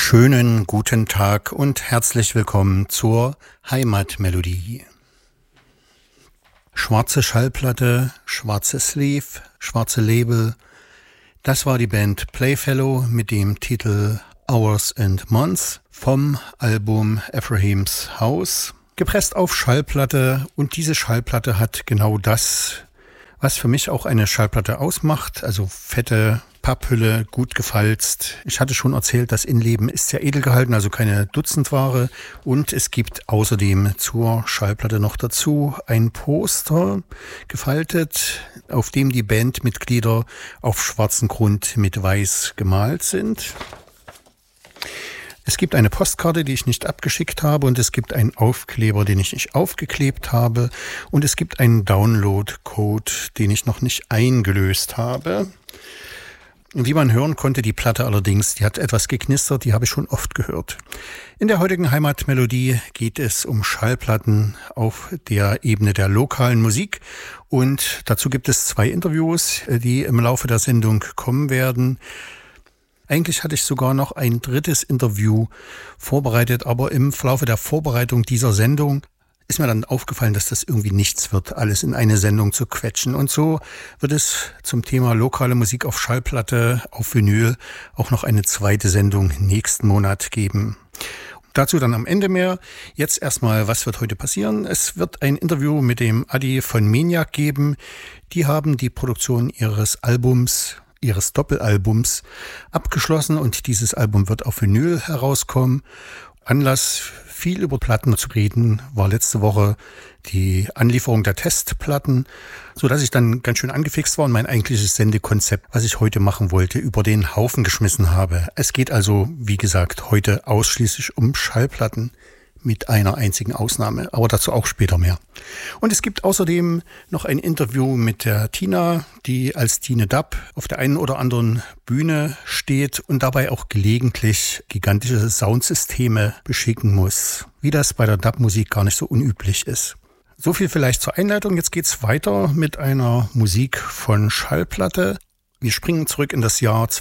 Schönen guten Tag und herzlich willkommen zur Heimatmelodie. Schwarze Schallplatte, schwarze Sleeve, schwarze Label. Das war die Band Playfellow mit dem Titel Hours and Months vom Album Ephraim's House. Gepresst auf Schallplatte, und diese Schallplatte hat genau das, was für mich auch eine Schallplatte ausmacht, also fette Papphülle, gut gefalzt. Ich hatte schon erzählt, das Innenleben ist sehr edel gehalten, also keine Dutzendware. Und es gibt außerdem zur Schallplatte noch dazu ein Poster gefaltet, auf dem die Bandmitglieder auf schwarzem Grund mit weiß gemalt sind. Es gibt eine Postkarte, die ich nicht abgeschickt habe, und es gibt einen Aufkleber, den ich nicht aufgeklebt habe, und es gibt einen Download-Code, den ich noch nicht eingelöst habe. Wie man hören konnte, die Platte allerdings, die hat etwas geknistert, die habe ich schon oft gehört. In der heutigen Heimatmelodie geht es um Schallplatten auf der Ebene der lokalen Musik, und dazu gibt es 2 Interviews, die im Laufe der Sendung kommen werden. Eigentlich hatte ich sogar noch ein 3. Interview vorbereitet, aber im Verlaufe der Vorbereitung dieser Sendung ist mir dann aufgefallen, dass das irgendwie nichts wird, alles in eine Sendung zu quetschen. Und so wird es zum Thema lokale Musik auf Schallplatte, auf Vinyl auch noch eine 2. Sendung nächsten Monat geben. Dazu dann am Ende mehr. Jetzt erstmal, was wird heute passieren? Es wird ein Interview mit dem Adi von Maniac geben. Die haben die Produktion ihres Doppelalbums abgeschlossen, und dieses Album wird auf Vinyl herauskommen. Anlass, viel über Platten zu reden, war letzte Woche die Anlieferung der Testplatten, sodass ich dann ganz schön angefixt war und mein eigentliches Sendekonzept, was ich heute machen wollte, über den Haufen geschmissen habe. Es geht also, wie gesagt, heute ausschließlich um Schallplatten, mit einer einzigen Ausnahme, aber dazu auch später mehr. Und es gibt außerdem noch ein Interview mit der Tina, die als Tine Dub auf der einen oder anderen Bühne steht und dabei auch gelegentlich gigantische Soundsysteme beschicken muss, wie das bei der Dub-Musik gar nicht so unüblich ist. So viel vielleicht zur Einleitung. Jetzt geht's weiter mit einer Musik von Schallplatte. Wir springen zurück in das Jahr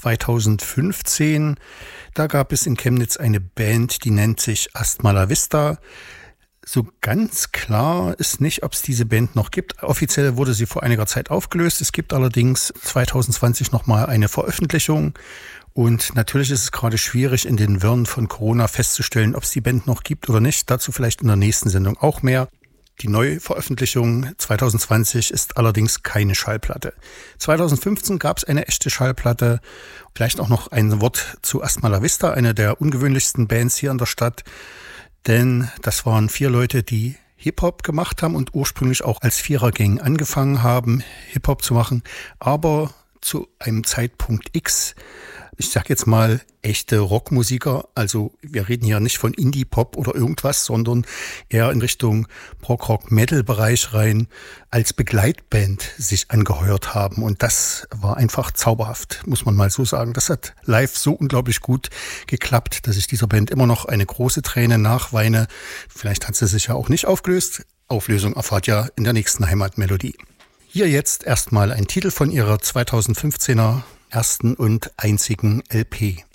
2015. Da gab es in Chemnitz eine Band, die nennt sich Asthma La Vista. So ganz klar ist nicht, ob es diese Band noch gibt. Offiziell wurde sie vor einiger Zeit aufgelöst. Es gibt allerdings 2020 nochmal eine Veröffentlichung. Und natürlich ist es gerade schwierig, in den Wirren von Corona festzustellen, ob es die Band noch gibt oder nicht. Dazu vielleicht in der nächsten Sendung auch mehr. Die Neuveröffentlichung 2020 ist allerdings keine Schallplatte. 2015 gab es eine echte Schallplatte. Vielleicht auch noch ein Wort zu Asthma La Vista, eine der ungewöhnlichsten Bands hier in der Stadt. Denn das waren 4 Leute, die Hip-Hop gemacht haben und ursprünglich auch als Vierergang angefangen haben, Hip-Hop zu machen. Aber zu einem Zeitpunkt X, ich sag jetzt mal, echte Rockmusiker, also wir reden hier nicht von Indie-Pop oder irgendwas, sondern eher in Richtung Prog-Rock-Metal-Bereich rein, als Begleitband sich angeheuert haben. Und das war einfach zauberhaft, muss man mal so sagen. Das hat live so unglaublich gut geklappt, dass ich dieser Band immer noch eine große Träne nachweine. Vielleicht hat sie sich ja auch nicht aufgelöst. Auflösung erfahrt ihr in der nächsten Heimatmelodie. Hier jetzt erstmal ein Titel von ihrer 2015er ersten und einzigen LP.